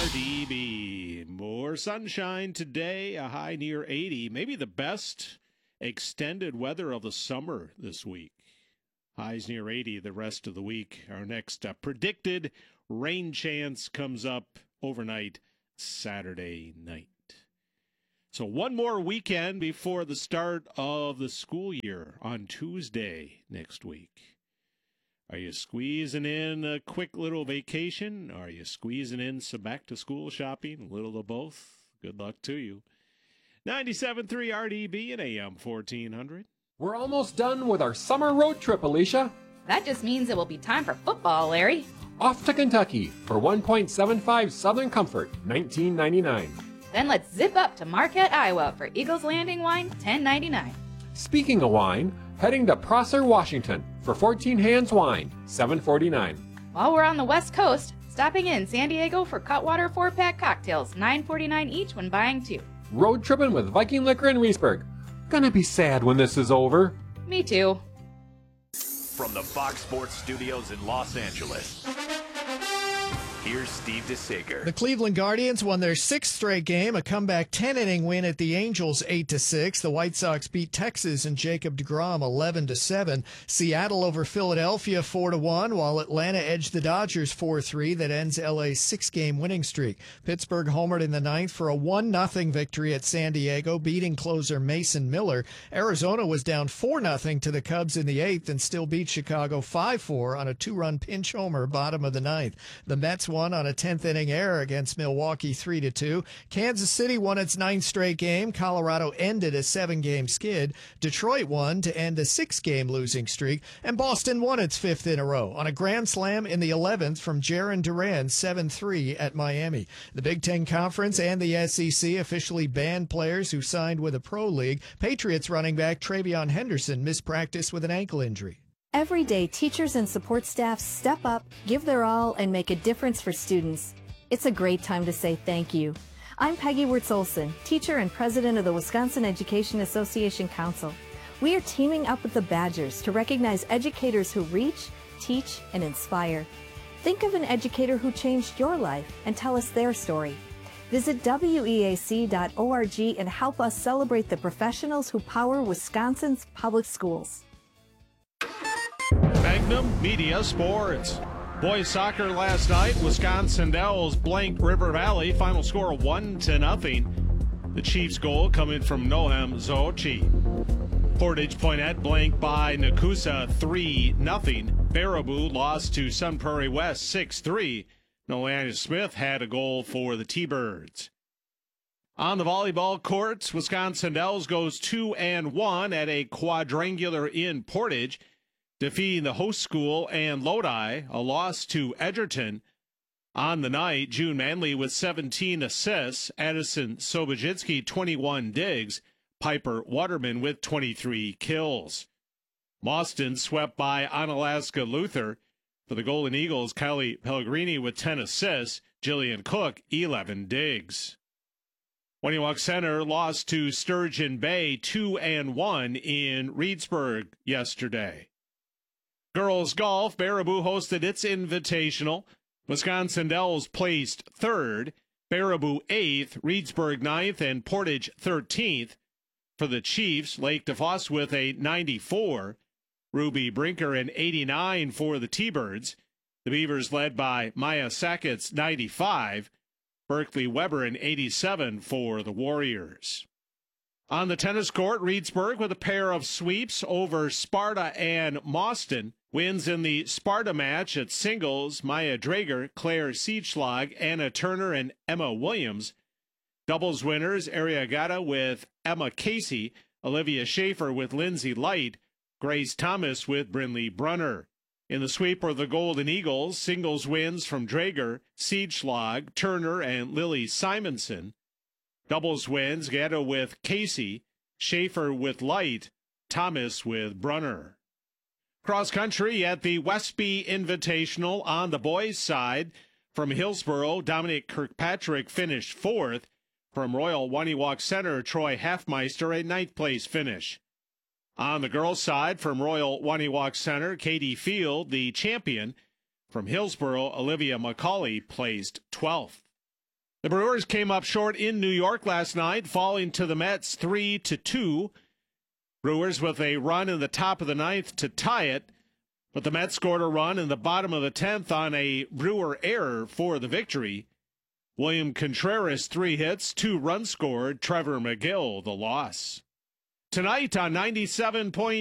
RDB. More sunshine today, a high near 80. Maybe the best extended weather of the summer this week. Highs near 80 the rest of the week. Our next predicted rain chance comes up overnight Saturday night. So one more weekend before the start of the school year on Tuesday next week. Are you squeezing in a quick little vacation? Are you squeezing in some back-to-school shopping? A little of both. Good luck to you. 97.3 RDB and AM 1400. We're almost done with our summer road trip, Alicia. That just means it will be time for football, Larry. Off to Kentucky for 1.75 Southern Comfort, $19.99. Then let's zip up to Marquette, Iowa for Eagles Landing wine, $10.99. Speaking of wine, heading to Prosser, Washington for 14 Hands wine, $7.49. While we're on the West Coast, stopping in San Diego for Cutwater 4-pack cocktails, $9.49 each when buying 2. Road tripping with Viking Liquor in Reesburg. Gonna be sad when this is over. Me too. From the Fox Sports Studios in Los Angeles, here's Steve DeSager. The Cleveland Guardians won their 6th straight game, a comeback 10-inning win at the Angels 8-6. The White Sox beat Texas and Jacob deGrom 11-7. Seattle over Philadelphia 4-1, while Atlanta edged the Dodgers 4-3. That ends LA's 6-game winning streak. Pittsburgh homered in the 9th for a 1-0 victory at San Diego, beating closer Mason Miller. Arizona was down 4-0 to the Cubs in the 8th and still beat Chicago 5-4 on a 2-run pinch homer bottom of the 9th. The Mets won on a 10th inning error against Milwaukee 3-2. Kansas City won its 9th straight game. Colorado ended a 7-game skid. Detroit won to end a 6-game losing streak. And Boston won its 5th in a row on a grand slam in the 11th from Jarren Duran 7-3 at Miami. The Big Ten Conference and the SEC officially banned players who signed with a pro league. Patriots running back Travion Henderson missed practice with an ankle injury. Every day, teachers and support staff step up, give their all, and make a difference for students. It's a great time to say thank you. I'm Peggy Wirtz-Olson, teacher and president of the Wisconsin Education Association Council. We are teaming up with the Badgers to recognize educators who reach, teach, and inspire. Think of an educator who changed your life and tell us their story. Visit weac.org and help us celebrate the professionals who power Wisconsin's public schools. Magnum Media Sports. Boys soccer last night. Wisconsin Dells blanked River Valley. Final score 1-0. The Chiefs' goal coming from Noam Zochi. Portage Poinnette blanked by Nakusa 3-0. Baraboo lost to Sun Prairie West 6-3. Nolania Smith had a goal for the T-Birds. On the volleyball courts, Wisconsin Dells goes 2-1 at a quadrangular in Portage, defeating the host school and Lodi, a loss to Edgerton. On the night, June Manley with 17 assists, Addison Sobojitsky 21 digs, Piper Waterman with 23 kills. Mauston swept by Onalaska Luther. For the Golden Eagles, Kylie Pellegrini with 10 assists, Jillian Cook 11 digs. Waniwak Center lost to Sturgeon Bay 2-1 in Reedsburg yesterday. Girls golf, Baraboo hosted its invitational. Wisconsin Dells placed 3rd, Baraboo 8th, Reedsburg 9th, and Portage 13th. For the Chiefs, Lake DeFosse with a 94, Ruby Brinker an 89 for the T-Birds. The Beavers led by Maya Sackett's 95, Berkeley Weber an 87 for the Warriors. On the tennis court, Reedsburg with a pair of sweeps over Sparta and Mauston. Wins in the Sparta match at singles, Maya Drager, Claire Siechlag, Anna Turner, and Emma Williams. Doubles winners, Ariagata with Emma Casey, Olivia Schaefer with Lindsay Light, Grace Thomas with Brinley Brunner. In the sweep are the Golden Eagles, singles wins from Drager, Siechlag, Turner, and Lily Simonson. Doubles wins, Gatto with Casey, Schaefer with Light, Thomas with Brunner. Cross country at the Westby Invitational on the boys' side. From Hillsboro, Dominic Kirkpatrick finished 4th. From Royal Waniwak Center, Troy Halfmeister, a 9th place finish. On the girls' side, from Royal Waniwak Center, Katie Field, the champion. From Hillsboro, Olivia McCauley placed 12th. The Brewers came up short in New York last night, falling to the Mets 3-2. Brewers with a run in the top of the ninth to tie it, but the Mets scored a run in the bottom of the 10th on a Brewer error for the victory. William Contreras, 3 hits, 2 runs scored. Trevor McGill, the loss. Tonight on 97.